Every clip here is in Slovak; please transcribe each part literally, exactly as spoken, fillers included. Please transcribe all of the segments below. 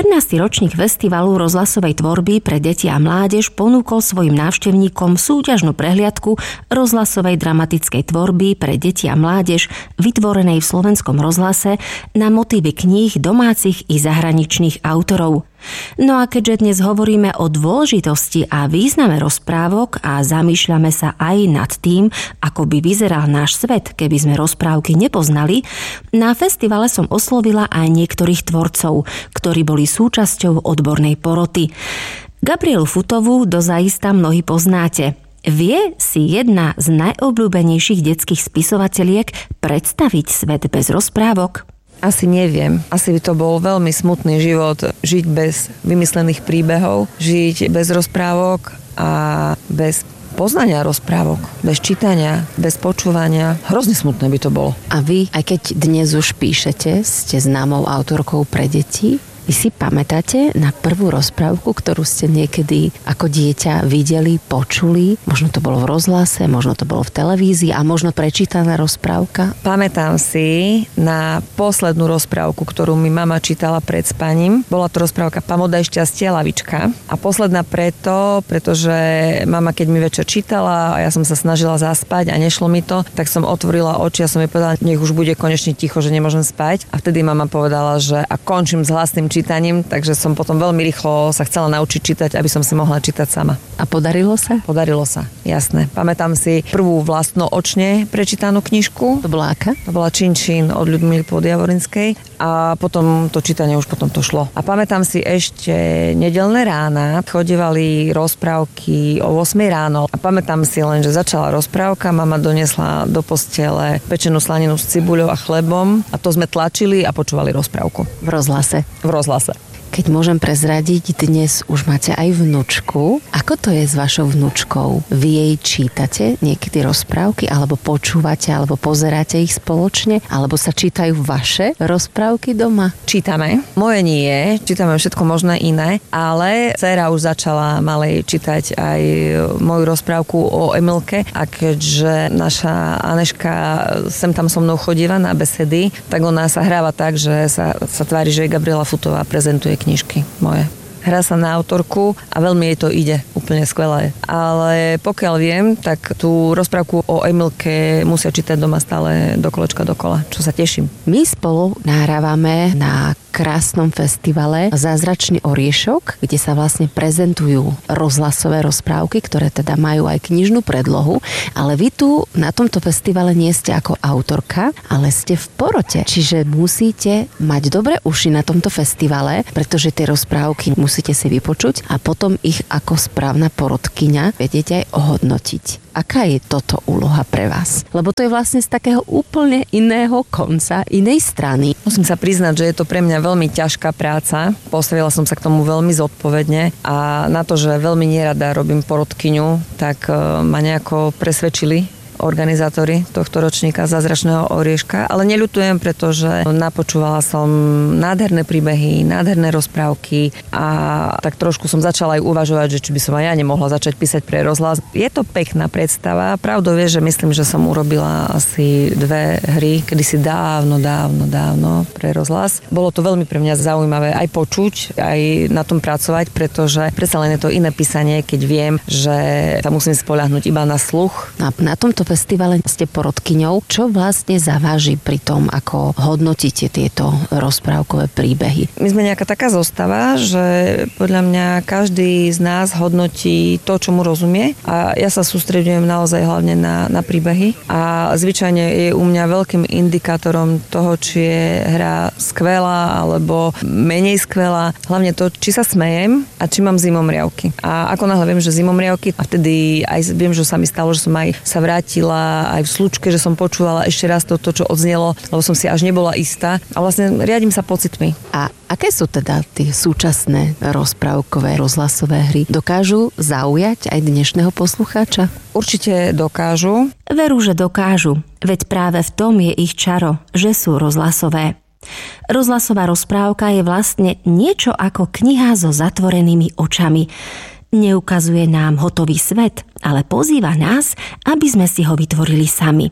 štrnásty ročník festivalu rozhlasovej tvorby pre deti a mládež ponúkol svojim návštevníkom súťažnú prehliadku rozhlasovej dramatickej tvorby pre deti a mládež vytvorenej v Slovenskom rozhlase na motívy kníh domácich i zahraničných autorov. No a keďže dnes hovoríme o dôležitosti a význame rozprávok a zamýšľame sa aj nad tým, ako by vyzeral náš svet, keby sme rozprávky nepoznali, na festivale som oslovila aj niektorých tvorcov, ktorí boli súčasťou odbornej poroty. Gabrielu Futovú dozaista mnohí poznáte. Vie si jedna z najobľúbenejších detských spisovateliek predstaviť svet bez rozprávok? Asi neviem. Asi by to bol veľmi smutný život, žiť bez vymyslených príbehov, žiť bez rozprávok a bez poznania rozprávok, bez čítania, bez počúvania. Hrozne smutné by to bolo. A vy, aj keď dnes už píšete, ste známou autorkou pre deti, vy si pamätáte na prvú rozprávku, ktorú ste niekedy ako dieťa videli, počuli? Možno to bolo v rozhlase, možno to bolo v televízii a možno prečítaná rozprávka? Pamätám si na poslednú rozprávku, ktorú mi mama čítala pred spaním. Bola to rozprávka Pamodaj šťastie, lavička. A posledná preto, pretože mama, keď mi večer čítala a ja som sa snažila zaspať a nešlo mi to, tak som otvorila oči a som jej povedala, nech už bude konečne ticho, že nemôžem spať. A vtedy mama povedala, že a končím s hlasným čítaním, takže som potom veľmi rýchlo sa chcela naučiť čítať, aby som si mohla čítať sama. A podarilo sa? Podarilo sa, jasné. Pamätám si prvú vlastnoočne prečítanú knižku. To bola aká? To bola Čin Čin od Ľudmily Podjavorinskej a potom to čítanie už potom to šlo. A pamätám si ešte nedeľné rána, chodievali rozprávky o ôsmej ráno a pamätám si len, že začala rozprávka, mama doniesla do postele pečenú slaninu s cibuľou a chlebom a to sme tlačili a počúvali rozprávku. V rozhlase? V rozhlase. Keď môžem prezradiť, dnes už máte aj vnučku. Ako to je s vašou vnučkou? Vy jej čítate niekedy rozprávky, alebo počúvate, alebo pozeráte ich spoločne, alebo sa čítajú vaše rozprávky doma? Čítame. Moje nie, čítame všetko možné iné, ale dcéra už začala malej čítať aj moju rozprávku o Emilke a keďže naša Aneška sem tam so mnou chodíva na besedy, tak ona sa hráva tak, že sa, sa tvári, že je Gabriela Futová prezentuje knižky moje. Hrá sa na autorku a veľmi jej to ide. Úplne skvelé. Ale pokiaľ viem, tak tú rozprávku o Emilke musia čítať doma stále do kolečka dokola, čo sa teším. My spolu nahrávame na krásnom festivale Zázračný oriešok, kde sa vlastne prezentujú rozhlasové rozprávky, ktoré teda majú aj knižnú predlohu, ale vy tu na tomto festivale nie ste ako autorka, ale ste v porote. Čiže musíte mať dobré uši na tomto festivale, pretože tie rozprávky musíte si vypočuť a potom ich ako správna porodkyňa vedieť aj ohodnotiť. Aká je toto úloha pre vás? Lebo to je vlastne z takého úplne iného konca, inej strany. Musím sa priznať, že je to pre mňa veľmi ťažká práca. Postavila som sa k tomu veľmi zodpovedne a na to, že veľmi nerada robím porodkyňu, tak ma nejako presvedčili organizátori tohto ročníka Zázračného orieška, ale neľutujem, pretože napočúvala som nádherné príbehy, nádherné rozprávky a tak trošku som začala aj uvažovať, že či by som aj ja nemohla začať písať pre rozhlas. Je to pekná predstava. Pravdou je, že myslím, že som urobila asi dve hry, kedysi dávno, dávno, dávno pre rozhlas. Bolo to veľmi pre mňa zaujímavé aj počuť, aj na tom pracovať, pretože predsa len je to iné písanie, keď viem, že sa musím spoľahnúť iba na sluch. Na, na tomto festivale ste porodkyňou. Čo vlastne zaváži pri tom, ako hodnotíte tieto rozprávkové príbehy? My sme nejaká taká zostava, že podľa mňa každý z nás hodnotí to, čo mu rozumie a ja sa sústreďujem naozaj hlavne na, na príbehy a zvyčajne je u mňa veľkým indikátorom toho, či je hra skvelá alebo menej skvelá. Hlavne to, či sa smejem a či mám zimomriavky. A ako náhle viem, že zimomriavky, a vtedy aj viem, že sa mi stalo, že som aj sa vrátila aj v slučke, že som počúvala ešte raz to, to, čo odznelo, lebo som si až nebola istá. A vlastne riadím sa pocitmi. A aké sú teda tie súčasné rozprávkové rozhlasové hry? Dokážu zaujať aj dnešného poslucháča? Určite dokážu. Veru, že dokážu. Veď práve v tom je ich čaro, že sú rozhlasové. Rozhlasová rozprávka je vlastne niečo ako kniha so zatvorenými očami. Neukazuje nám hotový svet, ale pozýva nás, aby sme si ho vytvorili sami.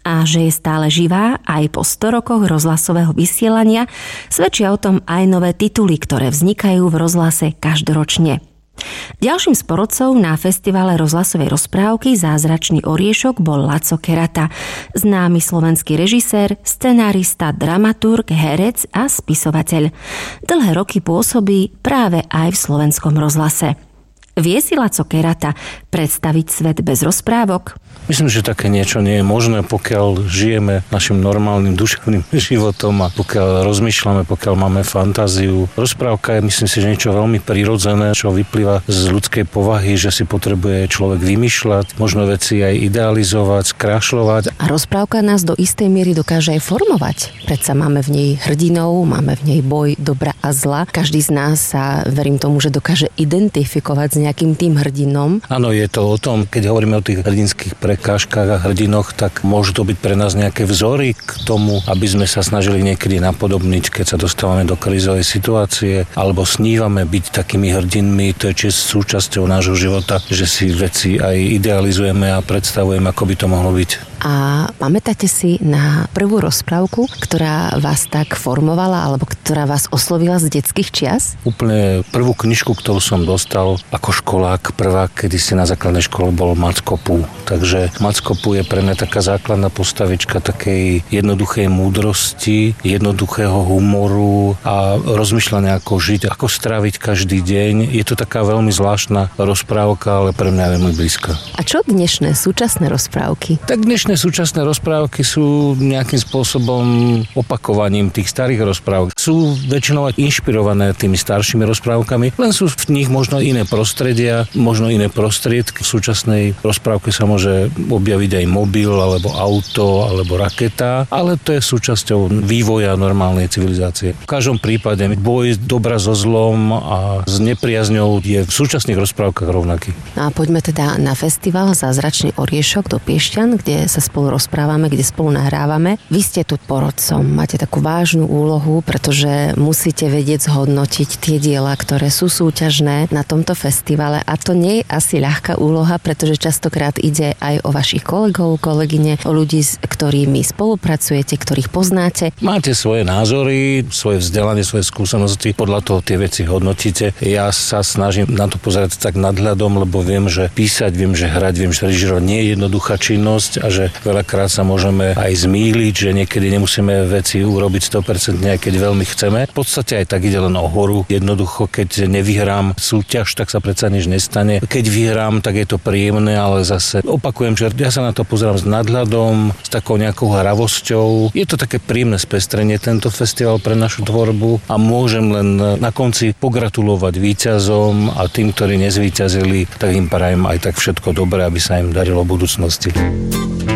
A že je stále živá aj po sto rokoch rozhlasového vysielania, svedčia o tom aj nové tituly, ktoré vznikajú v rozhlase každoročne. Ďalším z porodcov na festivale rozhlasovej rozprávky Zázračný oriešok bol Laco Kerata, známy slovenský režisér, scenárista, dramaturg, herec a spisovateľ. Dlhé roky pôsobí práve aj v slovenskom rozhlase. Vie si Laco Kerata predstaviť svet bez rozprávok? Myslím, že také niečo nie je možné, pokiaľ žijeme našim normálnym duševným životom a pokiaľ rozmýšľame, pokiaľ máme fantáziu. Rozprávka je, myslím si, že niečo veľmi prirodzené, čo vyplýva z ľudskej povahy, že si potrebuje človek vymýšľať, možno veci aj idealizovať, skrášľovať. A rozprávka nás do istej miery dokáže aj formovať. Predsa máme v nej hrdinov, máme v nej boj dobra a zla. Každý z nás sa, verím tomu, že dokáže identifikovať s nejakým tým hrdinom. Áno, je to o tom, keď hovoríme o tých hrdinských prekážkach a hrdinoch, tak môžu to byť pre nás nejaké vzory k tomu, aby sme sa snažili niekedy napodobniť, keď sa dostávame do krízovej situácie, alebo snívame byť takými hrdinmi. To je čisto súčasťou nášho života, že si veci aj idealizujeme a predstavujeme, ako by to mohlo byť. A pamätáte si na prvú rozprávku, ktorá vás tak formovala, alebo ktorá vás oslovila z detských čias? Úplne prvú knižku, ktorú som dostal ako školák, prvá, kedy si na základnej škole bol Macko Pú. Takže Macko Pú je pre mňa taká základná postavička takej jednoduchej múdrosti, jednoduchého humoru a rozmýšľania, ako žiť, ako stráviť každý deň. Je to taká veľmi zvláštna rozprávka, ale pre mňa veľmi blízka. A čo dnešné súčasné rozprávky? Tak dnešné súčasné rozprávky sú nejakým spôsobom opakovaním tých starých rozprávok. Sú väčšinou inšpirované tými staršími rozprávkami, len sú v nich možno iné prostredia, možno iné prostriedky. V súčasnej rozprávke sa môže objaviť aj mobil, alebo auto, alebo raketa, ale to je súčasťou vývoja normálnej civilizácie. V každom prípade boj dobra so zlom a s nepriazňou je v súčasných rozprávkach rovnaký. No a poďme teda na festival Zázračný oriešok do Piešťan, kde sa spolu rozprávame, kde spolu nahrávame. Vy ste tu porodcom, máte takú vážnu úlohu, pretože musíte vedieť zhodnotiť tie diela, ktoré sú súťažné na tomto festivale, a to nie je asi ľahká úloha, pretože častokrát ide aj o vašich kolegov, kolegyne, o ľudí, s ktorými spolupracujete, ktorých poznáte. Máte svoje názory, svoje vzdelanie, svoje skúsenosti, podľa toho tie veci hodnotíte. Ja sa snažím na to pozerať tak nadhľadom, lebo viem, že písať, viem, že hrať, viem, že režirovať nie je jednoduchá činnosť a že veľakrát sa môžeme aj zmýliť, že niekedy nemusíme veci urobiť sto percent, keď veľmi chceme. V podstate aj tak ide len o horu. Jednoducho, keď nevyhrám súťaž, tak sa predsa nič nestane. Keď vyhrám, tak je to príjemné, ale zase opakujem, že ja sa na to pozerám s nadhľadom, s takou nejakou hravosťou. Je to také príjemné spestrenie tento festival pre našu tvorbu a môžem len na konci pogratulovať víťazom a tým, ktorí nezvíťazili, tak im prajem aj tak všetko dobré, aby sa im darilo v budúcnosti.